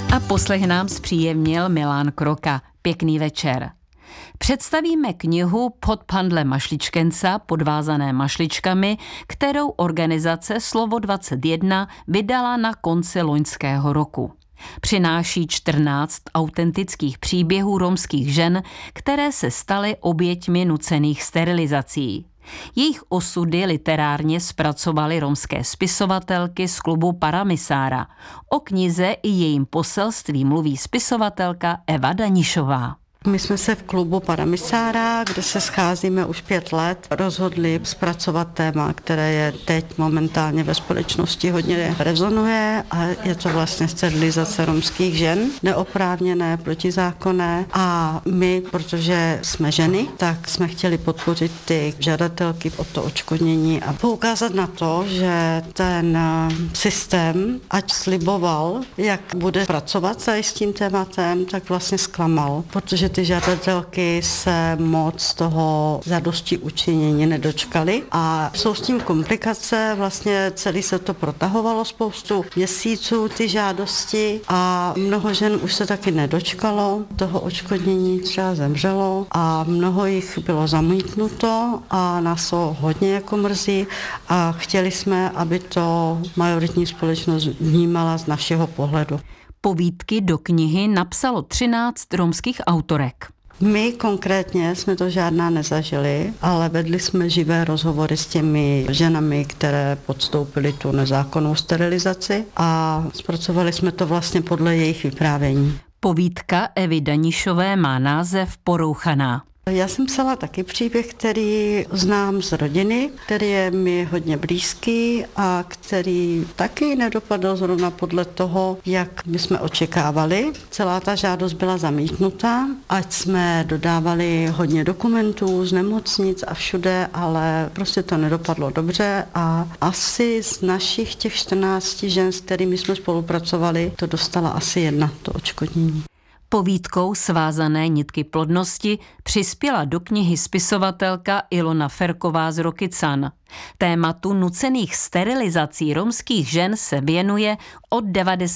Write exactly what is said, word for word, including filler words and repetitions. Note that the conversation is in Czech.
A poslech nám zpříjemnil Milan Kroka. Pěkný večer. Představíme knihu Pod pandle mašličkenca, podvázané mašličkami, kterou organizace Slovo dvacet jedna vydala na konci loňského roku. Přináší čtrnáct autentických příběhů romských žen, které se staly oběťmi nucených sterilizací. Jejich osudy literárně zpracovaly romské spisovatelky z klubu Paramisára. O knize i jejím poselství mluví spisovatelka Eva Danišová. My jsme se v klubu Paramisára, kde se scházíme už pět let, rozhodli zpracovat téma, které je teď momentálně ve společnosti hodně rezonuje, a je to vlastně sterilizace romských žen, neoprávněné, protizákonné, a my, protože jsme ženy, tak jsme chtěli podpořit ty žadatelky o to odškodnění a poukázat na to, že ten systém, ať sliboval, jak bude pracovat s tím tématem, tak vlastně zklamal, protože ty žadatelky se moc toho zadosti učinění nedočkaly a jsou s tím komplikace, vlastně celý se to protahovalo spoustu měsíců, ty žádosti, a mnoho žen už se taky nedočkalo toho odškodnění, třeba zemřelo a mnoho jich bylo zamítnuto a nás to hodně jako mrzí a chtěli jsme, aby to majoritní společnost vnímala z našeho pohledu. Povídky do knihy napsalo třináct romských autorek. My konkrétně jsme to žádná nezažili, ale vedli jsme živé rozhovory s těmi ženami, které podstoupily tu nezákonnou sterilizaci, a zpracovali jsme to vlastně podle jejich vyprávění. Povídka Evy Danišové má název Porouchaná. Já jsem psala taky příběh, který znám z rodiny, který je mi hodně blízký a který taky nedopadl zrovna podle toho, jak my jsme očekávali. Celá ta žádost byla zamítnutá, ať jsme dodávali hodně dokumentů z nemocnic a všude, ale prostě to nedopadlo dobře a asi z našich těch čtrnácti žen, s kterými jsme spolupracovali, to dostala asi jedna, to odškodnění. Povídkou Svázané nitky plodnosti přispěla do knihy spisovatelka Ilona Ferková z Rokycan. Tématu nucených sterilizací romských žen se věnuje od devadesátých